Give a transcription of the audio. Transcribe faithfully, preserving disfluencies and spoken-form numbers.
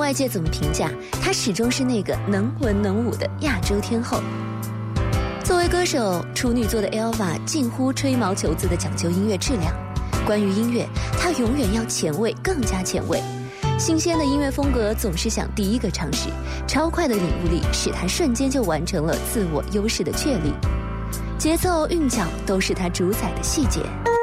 外界怎么评价，她始终是那个能文能武的亚洲天后。作为歌手，处女座的 Elva 近乎吹毛求疵地讲究音乐质量。关于音乐，她永远要前卫，更加前卫。新鲜的音乐风格总是想第一个尝试，超快的领悟力使她瞬间就完成了自我优势的确立。节奏、韵脚都是她主宰的细节。